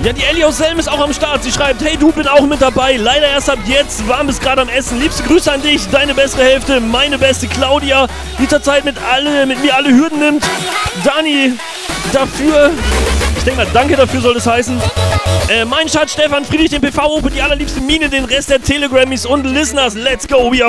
Ja, die Ellie aus Selm ist auch am Start. Sie schreibt, hey, du, bin auch mit dabei. Leider erst ab jetzt, warm bis gerade am Essen. Liebste Grüße an dich, deine bessere Hälfte, meine beste Claudia, die zurzeit mit mir alle Hürden nimmt. Dani, dafür, ich denke mal, danke dafür soll es heißen. Mein Schatz Stefan, Friedrich, den PV Open, die allerliebste Mine, den Rest der Telegrammies und Listeners. Let's go, we are